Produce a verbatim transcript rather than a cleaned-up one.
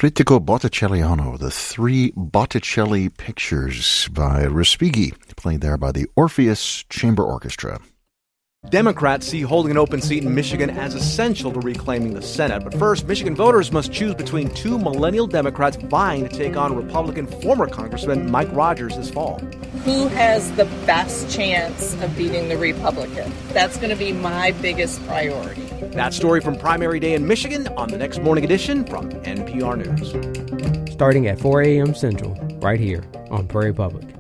Trittico Botticelliano, the three Botticelli pictures by Respighi, played there by the Orpheus Chamber Orchestra. Democrats see holding an open seat in Michigan as essential to reclaiming the Senate. But first, Michigan voters must choose between two millennial Democrats vying to take on Republican former Congressman Mike Rogers this fall. Who has the best chance of beating the Republican? That's going to be my biggest priority. That story from primary day in Michigan on the next morning edition from N P R News. Starting at four a.m. Central, right here on Prairie Public.